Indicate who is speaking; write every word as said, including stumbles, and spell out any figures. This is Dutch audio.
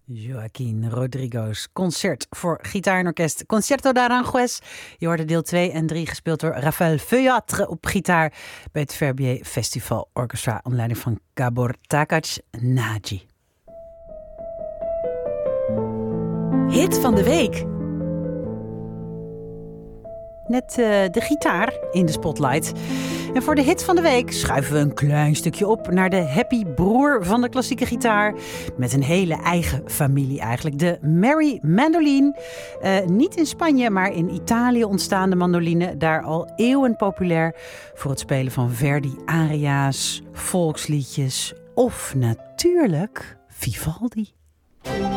Speaker 1: Joaquín Rodrigo's concert voor gitaar en orkest Concierto de Aranjuez. Je hoorde deel twee en drie gespeeld door Rafael Feuillatre op gitaar bij het Verbier Festival Orchestra onder leiding van Gabor Takacs Naji.
Speaker 2: Hit van de week.
Speaker 1: Net uh, de gitaar in de spotlight. En voor de hit van de week schuiven we een klein stukje op naar de happy broer van de klassieke gitaar. Met een hele eigen familie eigenlijk. De Merry Mandoline. Uh, niet in Spanje, maar in Italië ontstaan de mandoline. Daar al eeuwen populair voor het spelen van Verdi aria's, volksliedjes of natuurlijk Vivaldi.